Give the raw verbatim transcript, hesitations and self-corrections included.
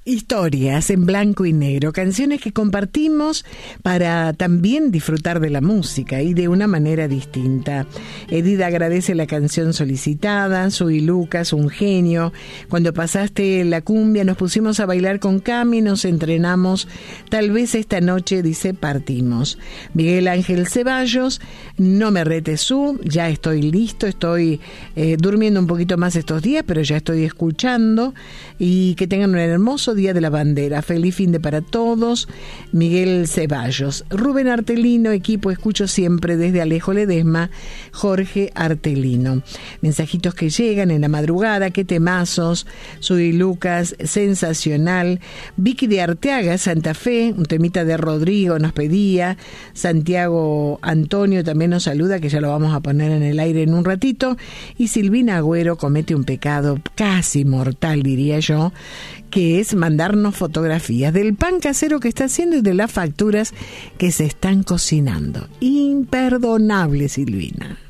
Historias en blanco y negro, canciones que compartimos para también disfrutar de la música y de una manera distinta. Edith agradece la canción solicitada. Soy Lucas, un genio. Cuando pasaste la cumbia nos pusimos a bailar con Cami, nos entrenamos. Tal vez esta noche, dice, partimos. Miguel Ángel Ceballos, no me retes su, ya estoy listo, estoy eh, durmiendo un poquito más estos días, pero ya estoy escuchando. Y que tengan un hermoso Día de la Bandera. Feliz fin de para todos. Miguel Ceballos. Rubén Artelino, equipo, escucho siempre desde Alejo Ledesma. Jorge Artelino. Mensajitos que llegan en la madrugada. Qué temazos. Soy Lucas, sensacional. Vicky de Arteaga, Santa Fe. Un temita de Rodrigo nos pedía. Santiago Antonio también nos saluda, que ya lo vamos a poner en el aire en un ratito. Y Silvina Agüero comete un pecado casi mortal, diría yo, que es mandarnos fotografías del pan casero que está haciendo y de las facturas que se están cocinando. Imperdonable, Silvina.